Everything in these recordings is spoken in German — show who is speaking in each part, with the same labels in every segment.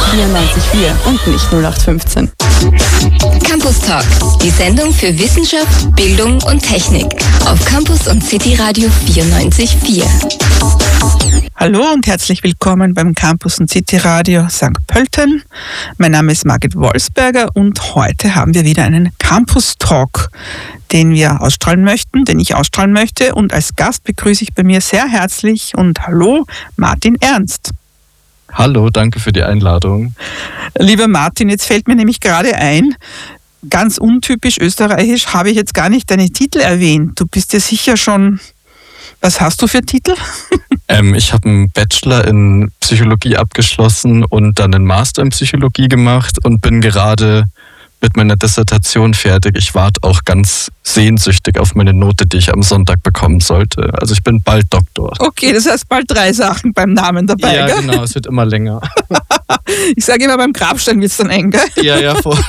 Speaker 1: 94.4 und nicht 0815.
Speaker 2: Campus Talk, die Sendung für Wissenschaft, Bildung und Technik auf Campus und City Radio 94.4.
Speaker 3: Hallo und herzlich willkommen beim Campus und City Radio St. Pölten. Mein Name ist Margit Wolfsberger und heute haben wir wieder einen Campus Talk, den ich ausstrahlen möchte. Und als Gast begrüße ich bei mir sehr herzlich und hallo Martin Ernst.
Speaker 4: Hallo, danke für die Einladung.
Speaker 3: Lieber Martin, jetzt fällt mir nämlich gerade ein, ganz untypisch österreichisch habe ich jetzt gar nicht deine Titel erwähnt. Du bist ja sicher schon, was hast du für Titel?
Speaker 4: Ich habe einen Bachelor in Psychologie abgeschlossen und dann einen Master in Psychologie gemacht und bin gerade mit meiner Dissertation fertig. Ich warte auch ganz sehnsüchtig auf meine Note, die ich am Sonntag bekommen sollte. Also ich bin bald Doktor.
Speaker 3: Okay, das heißt bald 3 Sachen beim Namen dabei,
Speaker 4: ja,
Speaker 3: gell?
Speaker 4: Genau, es wird immer länger.
Speaker 3: Ich sage immer, beim Grabstein wird es dann eng, gell?
Speaker 4: Ja, voll.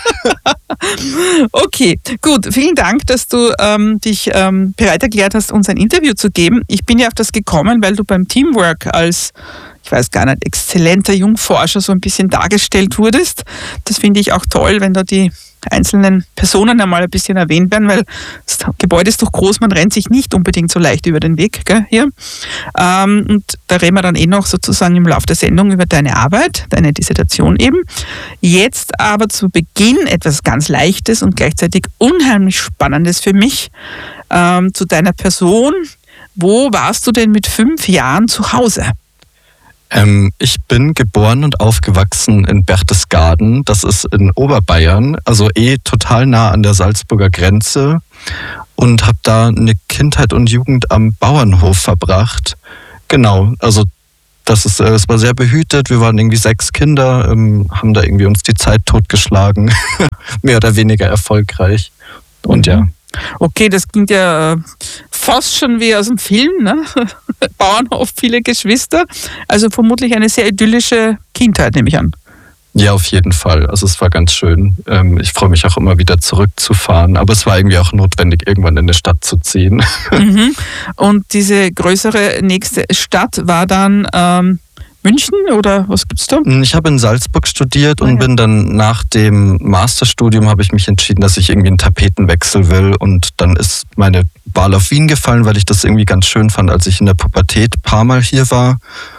Speaker 3: Okay, gut. Vielen Dank, dass du dich bereit erklärt hast, uns ein Interview zu geben. Ich bin ja auf das gekommen, weil du beim Teamwork als, ich weiß gar nicht, exzellenter Jungforscher so ein bisschen dargestellt wurdest. Das finde ich auch toll, wenn da die einzelnen Personen einmal ein bisschen erwähnt werden, weil das Gebäude ist doch groß, man rennt sich nicht unbedingt so leicht über den Weg, gell, hier. Und da reden wir dann noch sozusagen im Laufe der Sendung über deine Arbeit, deine Dissertation eben. Jetzt aber zu Beginn etwas ganz Leichtes und gleichzeitig unheimlich Spannendes für mich zu deiner Person. Wo warst du denn mit 5 Jahren zu Hause?
Speaker 4: Ich bin geboren und aufgewachsen in Berchtesgaden, das ist in Oberbayern, also total nah an der Salzburger Grenze und habe da eine Kindheit und Jugend am Bauernhof verbracht. Genau, also es war sehr behütet, wir waren irgendwie 6 Kinder, haben da irgendwie uns die Zeit totgeschlagen, mehr oder weniger erfolgreich und ja.
Speaker 3: Okay, das klingt ja fast schon wie aus dem Film, ne? Bauernhof, viele Geschwister. Also vermutlich eine sehr idyllische Kindheit, nehme ich an.
Speaker 4: Ja, auf jeden Fall. Also es war ganz schön. Ich freue mich auch immer wieder zurückzufahren. Aber es war irgendwie auch notwendig, irgendwann in eine Stadt zu ziehen.
Speaker 3: Mhm. Und diese größere nächste Stadt war dann München oder was gibt's da?
Speaker 4: Ich habe in Salzburg studiert und bin dann nach dem Masterstudium habe ich mich entschieden, dass ich irgendwie einen Tapetenwechsel will und dann ist meine Wahl auf Wien gefallen, weil ich das irgendwie ganz schön fand, als ich in der Pubertät ein paar Mal hier war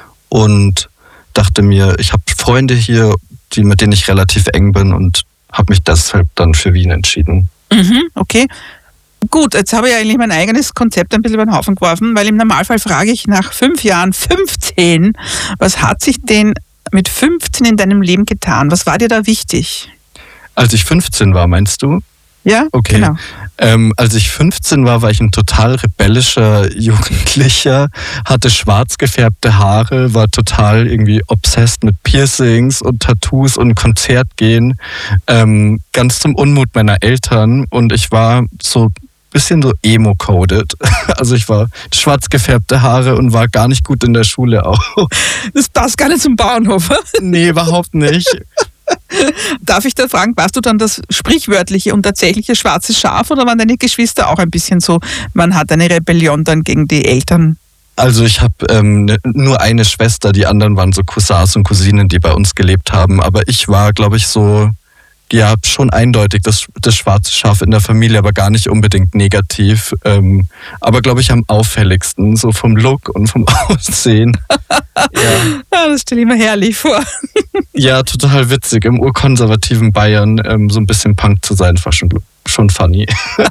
Speaker 4: und dachte mir, ich habe Freunde hier, mit denen ich relativ eng bin und habe mich deshalb dann für Wien entschieden.
Speaker 3: Mhm, okay. Gut, jetzt habe ich eigentlich mein eigenes Konzept ein bisschen über den Haufen geworfen, weil im Normalfall frage ich nach 5 Jahren 15, was hat sich denn mit 15 in deinem Leben getan? Was war dir da wichtig?
Speaker 4: Als ich 15 war, meinst du?
Speaker 3: Ja,
Speaker 4: okay.
Speaker 3: Genau.
Speaker 4: Als ich 15 war ich ein total rebellischer Jugendlicher, hatte schwarz gefärbte Haare, war total irgendwie obsessed mit Piercings und Tattoos und Konzert gehen, ganz zum Unmut meiner Eltern und ich war so bisschen so emo-coded. Also ich war schwarz gefärbte Haare und war gar nicht gut in der Schule auch.
Speaker 3: Das passt gar nicht zum Bauernhof.
Speaker 4: Nee, überhaupt nicht.
Speaker 3: Darf ich da fragen, warst du dann das sprichwörtliche und tatsächliche schwarze Schaf oder waren deine Geschwister auch ein bisschen so, man hat eine Rebellion dann gegen die Eltern?
Speaker 4: Also ich habe nur eine Schwester, die anderen waren so Cousins und Cousinen, die bei uns gelebt haben. Aber ich war, glaube ich, so, ja, schon eindeutig das schwarze Schaf in der Familie, aber gar nicht unbedingt negativ. Aber, glaube ich, am auffälligsten, so vom Look und vom Aussehen.
Speaker 3: Ja. Das stelle ich mir herrlich vor.
Speaker 4: Ja, total witzig. Im urkonservativen Bayern so ein bisschen Punk zu sein, war schon funny.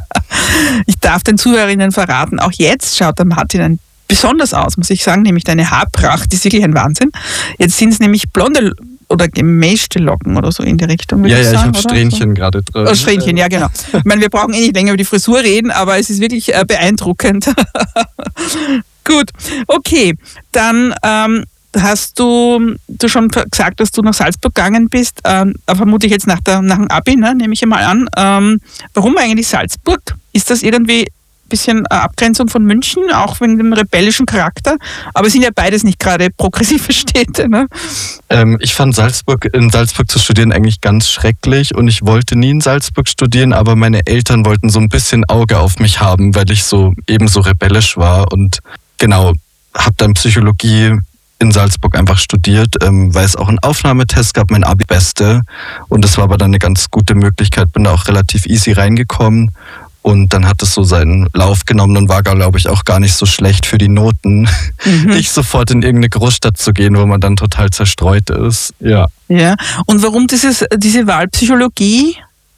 Speaker 3: Ich darf den Zuhörerinnen verraten, auch jetzt schaut der Martin besonders aus, muss ich sagen, nämlich deine Haarpracht ist wirklich ein Wahnsinn. Jetzt sind es nämlich blonde oder gemäschte Locken oder so in die Richtung.
Speaker 4: Ja, ich habe Strähnchen gerade drin.
Speaker 3: Oh, Strähnchen, ja genau. Ich meine, wir brauchen nicht länger über die Frisur reden, aber es ist wirklich beeindruckend. Gut, okay. Dann hast du schon gesagt, dass du nach Salzburg gegangen bist, aber vermutlich jetzt nach dem Abi, ne, nehme ich mal an. Warum eigentlich Salzburg? Ist das irgendwie bisschen Abgrenzung von München, auch wegen dem rebellischen Charakter. Aber es sind ja beides nicht gerade progressive Städte. Ne?
Speaker 4: Ich fand in Salzburg zu studieren eigentlich ganz schrecklich und ich wollte nie in Salzburg studieren, aber meine Eltern wollten so ein bisschen Auge auf mich haben, weil ich so ebenso rebellisch war und genau, habe dann Psychologie in Salzburg einfach studiert, weil es auch einen Aufnahmetest gab, mein Abi-Beste. Und das war aber dann eine ganz gute Möglichkeit, bin da auch relativ easy reingekommen. Und dann hat es so seinen Lauf genommen und war, glaube ich, auch gar nicht so schlecht für die Noten, nicht sofort in irgendeine Großstadt zu gehen, wo man dann total zerstreut ist. Ja.
Speaker 3: Ja. Und warum diese Wahlpsychologie?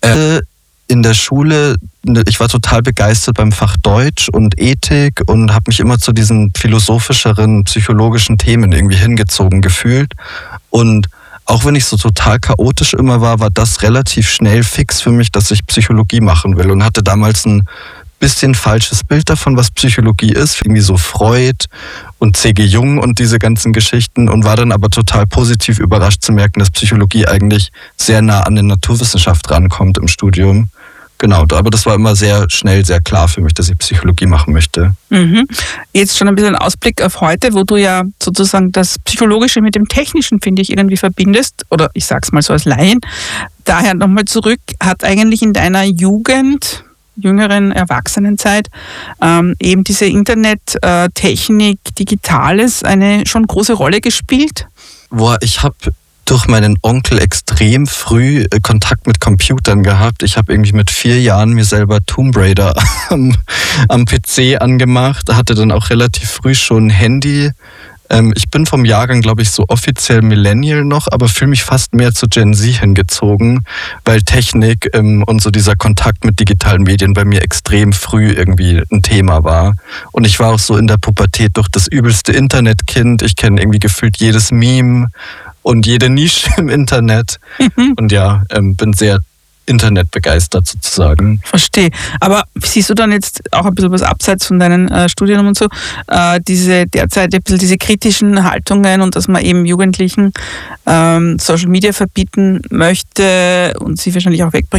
Speaker 4: In der Schule, ich war total begeistert beim Fach Deutsch und Ethik und habe mich immer zu diesen philosophischeren, psychologischen Themen irgendwie hingezogen gefühlt. Und auch wenn ich so total chaotisch immer war das relativ schnell fix für mich, dass ich Psychologie machen will und hatte damals ein bisschen falsches Bild davon, was Psychologie ist, irgendwie so Freud und C.G. Jung und diese ganzen Geschichten und war dann aber total positiv überrascht zu merken, dass Psychologie eigentlich sehr nah an die Naturwissenschaft rankommt im Studium. Genau, aber das war immer sehr schnell, sehr klar für mich, dass ich Psychologie machen möchte.
Speaker 3: Jetzt schon ein bisschen Ausblick auf heute, wo du ja sozusagen das Psychologische mit dem Technischen, finde ich, irgendwie verbindest. Oder ich sag's mal so als Laien. Daher nochmal zurück, hat eigentlich in deiner Jugend, jüngeren Erwachsenenzeit, eben diese Internettechnik, Digitales eine schon große Rolle gespielt?
Speaker 4: Ich habe durch meinen Onkel extrem früh Kontakt mit Computern gehabt. Ich habe irgendwie mit 4 Jahren mir selber Tomb Raider am PC angemacht, hatte dann auch relativ früh schon ein Handy. Ich bin vom Jahrgang, glaube ich, so offiziell Millennial noch, aber fühle mich fast mehr zu Gen Z hingezogen, weil Technik und so dieser Kontakt mit digitalen Medien bei mir extrem früh irgendwie ein Thema war. Und ich war auch so in der Pubertät durch das übelste Internetkind. Ich kenne irgendwie gefühlt jedes Meme und jede Nische im Internet. Und ja, bin sehr internetbegeistert sozusagen.
Speaker 3: Verstehe. Aber siehst du dann jetzt auch ein bisschen was abseits von deinen Studien und so, diese derzeit ein bisschen diese kritischen Haltungen und dass man eben Jugendlichen Social Media verbieten möchte und sie wahrscheinlich auch wegbringen